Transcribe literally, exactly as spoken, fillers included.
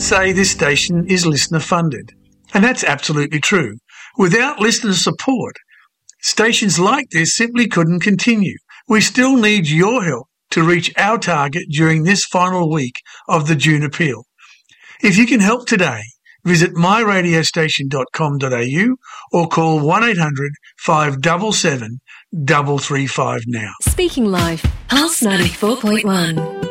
say this station is listener funded, and that's absolutely true. Without listener support, stations like this simply couldn't continue. We still need your help to reach our target during this final week of the June appeal. If you can help today, visit my radio station dot com dot a u or call one eight hundred five seven seven three three five now. Speaking Life, Pulse ninety-four point one.